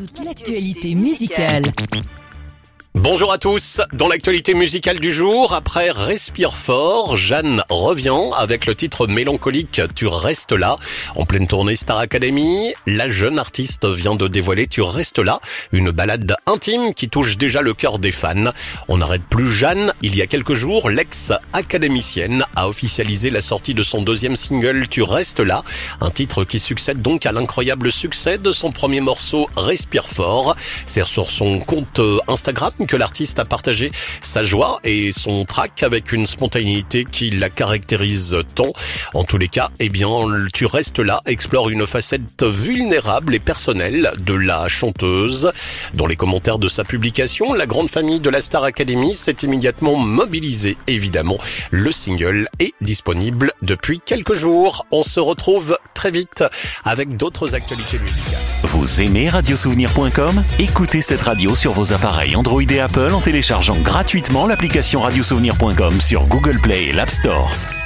Toute l'actualité musicale. Bonjour à tous. Dans l'actualité musicale du jour, après Respire fort, Jeanne revient avec le titre mélancolique Tu restes là. En pleine tournée Star Academy, la jeune artiste vient de dévoiler Tu restes là, une ballade intime qui touche déjà le cœur des fans. On n'arrête plus Jeanne. Il y a quelques jours, l'ex-académicienne a officialisé la sortie de son deuxième single Tu restes là, un titre qui succède donc à l'incroyable succès de son premier morceau Respire fort. C'est sur son compte Instagram que l'artiste a partagé sa joie et son track avec une spontanéité qui la caractérise tant. En tous les cas, Tu restes là explore une facette vulnérable et personnelle de la chanteuse. Dans les commentaires de sa publication, la grande famille de la Star Academy s'est immédiatement mobilisée. Évidemment, le single est disponible depuis quelques jours. On se retrouve très vite avec d'autres actualités musicales. Vous aimez radiosouvenir.com ? Écoutez cette radio sur vos appareils Android et Apple en téléchargeant gratuitement l'application radiosouvenir.com sur Google Play et l'App Store.